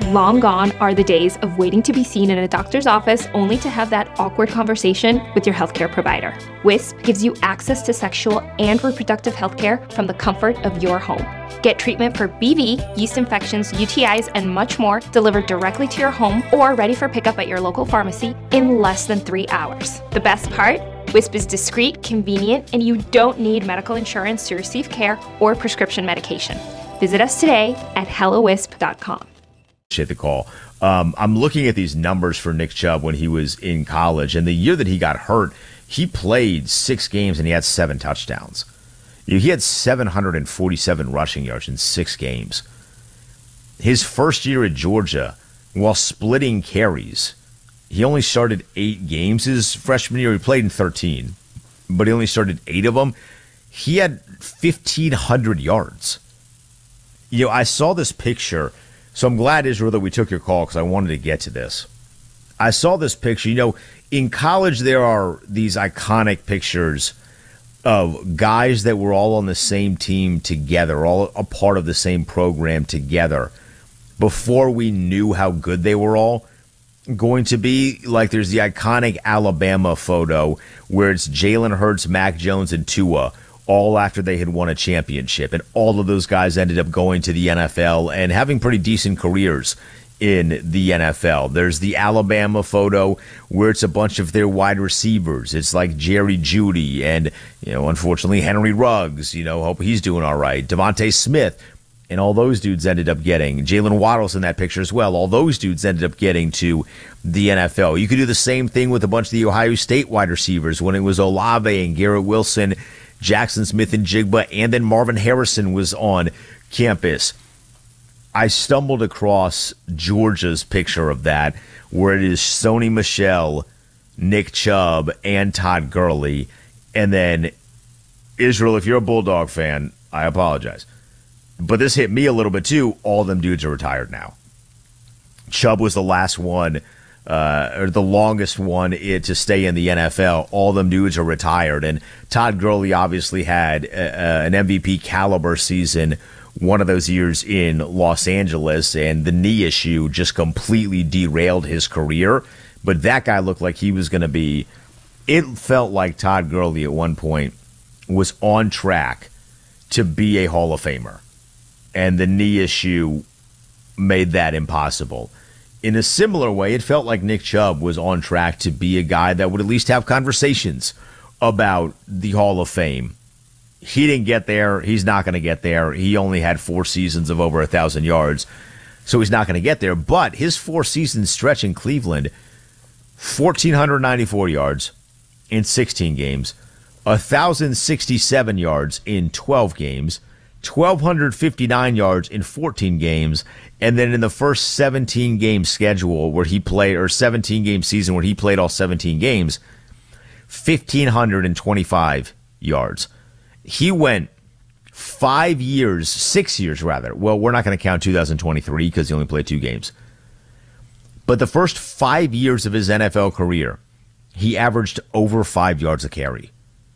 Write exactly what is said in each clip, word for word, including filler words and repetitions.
Long gone are the days of waiting to be seen in a doctor's office only to have that awkward conversation with your healthcare provider. Wisp gives you access to sexual and reproductive healthcare from the comfort of your home. Get treatment for B V, yeast infections, U T Is, and much more delivered directly to your home or ready for pickup at your local pharmacy in less than three hours. The best part? Wisp is discreet, convenient, and you don't need medical insurance to receive care or prescription medication. Visit us today at hello wisp dot com. Appreciate the call. Um, I'm looking at these numbers for Nick Chubb when he was in college, and the year that he got hurt, he played six games and he had seven touchdowns. He had seven hundred forty-seven rushing yards in six games. His first year at Georgia, while splitting carries, he only started eight games. His freshman year, he played in thirteen, but he only started eight of them. He had fifteen hundred yards. You know, I saw this picture. So I'm glad, Israel, that we took your call because I wanted to get to this. I saw this picture. You know, in college, there are these iconic pictures of guys that were all on the same team together, all a part of the same program together, before we knew how good they were all going to be. Like, there's the iconic Alabama photo where it's Jalen Hurts, Mac Jones, and Tua, all after they had won a championship. And all of those guys ended up going to the N F L and having pretty decent careers in the N F L. There's the Alabama photo where it's a bunch of their wide receivers. It's like Jerry Jeudy and, you know, unfortunately, Henry Ruggs. You know, hope he's doing all right. Devontae Smith. And all those dudes ended up getting, Jalen Waddle's in that picture as well, all those dudes ended up getting to the N F L. You could do the same thing with a bunch of the Ohio State wide receivers when it was Olave and Garrett Wilson, Jackson Smith and Jigba, and then Marvin Harrison was on campus. I stumbled across Georgia's picture of that, where it is Sony Michel, Nick Chubb, and Todd Gurley. And then, Israel, if you're a Bulldog fan, I apologize. But this hit me a little bit too. All them dudes are retired now. Chubb was the last one, uh, or the longest one it, to stay in the N F L. All them dudes are retired. And Todd Gurley obviously had a, a, an M V P caliber season one of those years in Los Angeles, and the knee issue just completely derailed his career. But that guy looked like he was going to be, it felt like Todd Gurley at one point was on track to be a Hall of Famer. And the knee issue made that impossible. In a similar way, it felt like Nick Chubb was on track to be a guy that would at least have conversations about the Hall of Fame. He didn't get there. He's not going to get there. He only had four seasons of over one thousand yards, so he's not going to get there. But his four-season stretch in Cleveland, one thousand four hundred ninety-four yards in sixteen games, one thousand sixty-seven yards in twelve games, one thousand two hundred fifty-nine yards in fourteen games, and then in the first seventeen-game schedule where he played, or seventeen-game season where he played all seventeen games, one thousand five hundred twenty-five yards. He went five years, six years rather. Well, we're not going to count two thousand twenty-three because he only played two games. But the first five years of his N F L career, he averaged over five yards a carry.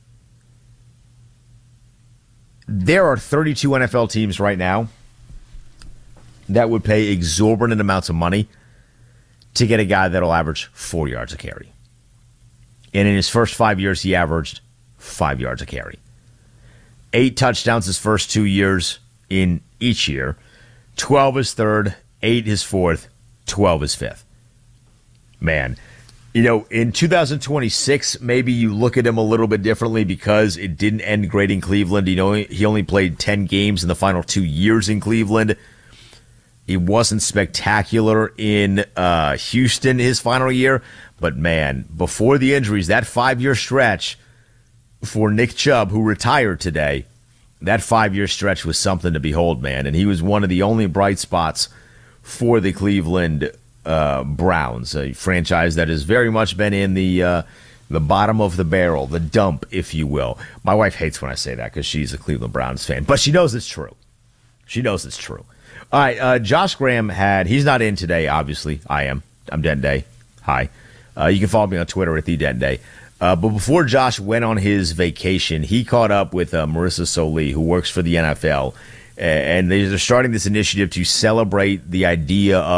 There are thirty-two N F L teams right now that would pay exorbitant amounts of money to get a guy that'll average four yards a carry. And in his first five years, he averaged five yards a carry. Eight touchdowns his first two years in each year. twelve his third, eight his fourth, twelve his fifth. Man, you know, in two thousand twenty-six, maybe you look at him a little bit differently because it didn't end great in Cleveland. You know, he only played ten games in the final two years in Cleveland. He wasn't spectacular in uh, Houston his final year. But, man, before the injuries, that five-year stretch for Nick Chubb, who retired today, that five-year stretch was something to behold, man. And he was one of the only bright spots for the Cleveland uh, Browns, a franchise that has very much been in the uh, the bottom of the barrel, the dump, if you will. My wife hates when I say that because she's a Cleveland Browns fan, but she knows it's true. She knows it's true. All right, uh, Josh Graham had, he's not in today, obviously. I am. I'm Den Day. Hi. Uh, you can follow me on Twitter at the Den Day. Uh, but before Josh went on his vacation, he caught up with uh, Marissa Solie, who works for the N F L, and they're starting this initiative to celebrate the idea of